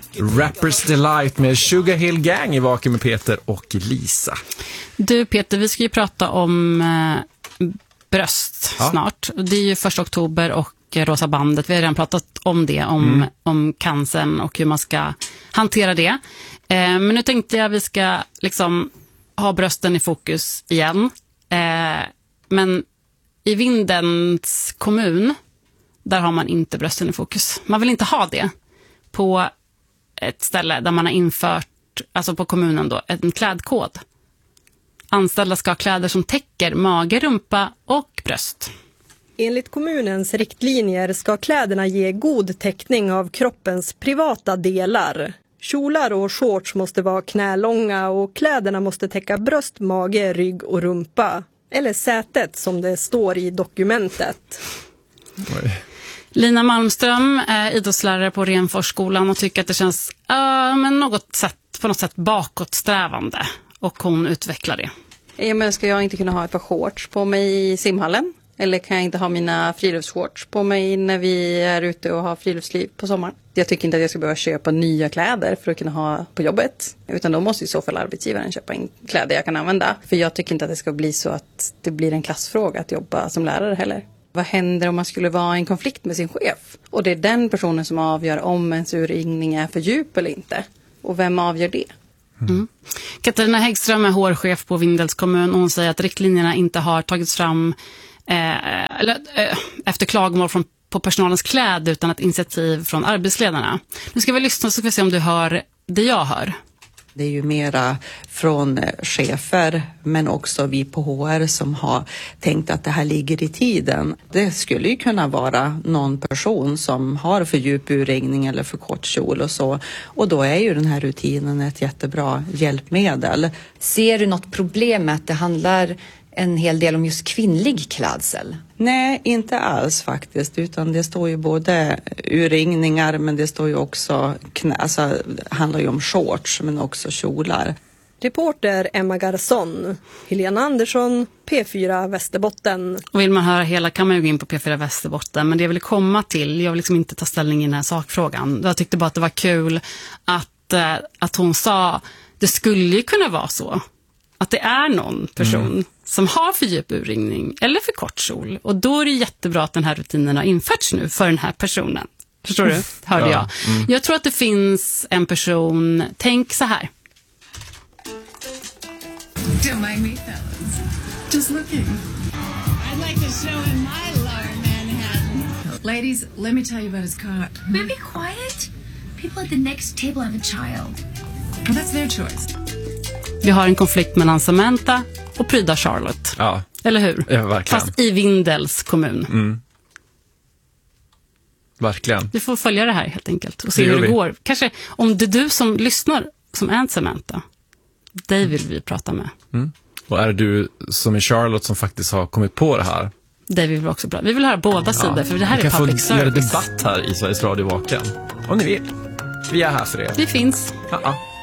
Rappers Delight med Sugar Hill Gang i Vaken med Peter och Lisa. Du Peter, vi ska ju prata om bröst snart. Det är ju 1 oktober och Rosa bandet. Vi har redan pratat om det, om cancern och hur man ska hantera det. Men nu tänkte jag att vi ska liksom ha brösten i fokus igen. Men i Vindelns kommun, där har man inte brösten i fokus. Man vill inte ha det på ett ställe där man har infört, alltså på kommunen då, en klädkod. Anställda ska ha kläder som täcker mage, rumpa och bröst. Enligt kommunens riktlinjer ska kläderna ge god täckning av kroppens privata delar. Kjolar och shorts måste vara knälånga och kläderna måste täcka bröst, mage, rygg och rumpa. Eller sätet som det står i dokumentet. Oj. Lina Malmström är idrottslärare på Renforsskolan och tycker att det känns på något sätt bakåtsträvande. Och hon utvecklar det. Men ska jag inte kunna ha ett par shorts på mig i simhallen? Eller kan jag inte ha mina friluftsshorts på mig när vi är ute och har friluftsliv på sommaren? Jag tycker inte att jag ska behöva köpa nya kläder för att kunna ha på jobbet. Utan då måste i så fall arbetsgivaren köpa in kläder jag kan använda. För jag tycker inte att det ska bli så att det blir en klassfråga att jobba som lärare heller. Vad händer om man skulle vara i en konflikt med sin chef? Och det är den personen som avgör om ens urringning är för djup eller inte. Och vem avgör det? Katarina Häggström är HR-chef på Vindels kommun och hon säger att riktlinjerna inte har tagits fram efter klagomål på personalens kläder utan ett initiativ från arbetsledarna. Nu ska vi lyssna så ska vi se om du hör det jag hör. Det är ju mera från chefer men också vi på HR som har tänkt att det här ligger i tiden. Det skulle ju kunna vara någon person som har för djup urringning eller för kort kjol och så. Och då är ju den här rutinen ett jättebra hjälpmedel. Ser du något problem med att det handlar en hel del om just kvinnlig klädsel? Nej, inte alls faktiskt, utan det står ju både urringningar men det står ju också, alltså handlar ju om shorts men också kjolar. Reporter Emma Garson, Helena Andersson, P4 Västerbotten. Och vill man höra hela kan man ju gå in på P4 Västerbotten, men det jag vill komma till, jag vill liksom inte ta ställning i den här sakfrågan. Jag tyckte bara att det var kul att hon sa, det skulle ju kunna vara så att det är någon person som har för djup urringning eller för kort kjol. Och då är det jättebra att den här rutinen har införts nu för den här personen. Förstår du? Hörde jag. Jag tror att det finns en person, tänk så här. Don't mind me, fellas. Just looking. I'd like to show him my lower Manhattan. Ladies, let me tell you about his cot. May be quiet. People at the next table have a child. Well, that's their choice. Vi har en konflikt mellan Samantha och pryda Charlotte. Ja. Eller hur? Ja, verkligen. Fast i Vindels kommun. Verkligen. Du får följa det här helt enkelt och se hur det går. Kanske om det är du som lyssnar som är en Samantha. Dig vill vi prata med. Och är det du som är Charlotte som faktiskt har kommit på det här? Det vill vi också prata. Vi vill höra båda sidor för det här är public service. Vi kan få göra debatt här i Sveriges Radio Vaken. Om ni vill. Vi är här för det. Vi finns. Ja.